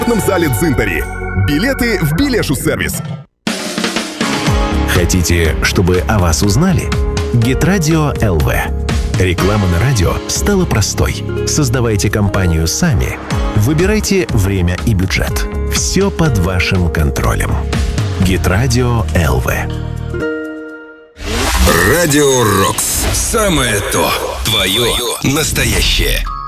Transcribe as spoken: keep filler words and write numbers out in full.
В зале Дзинтари. Билеты в Билешу-сервис. Хотите, чтобы о вас узнали? Гитрадио эл ви. Реклама на радио стала простой. Создавайте компанию сами. Выбирайте время и бюджет. Все под вашим контролем. Гитрадио эл ви. Радио Рокс. Самое то. Твое настоящее.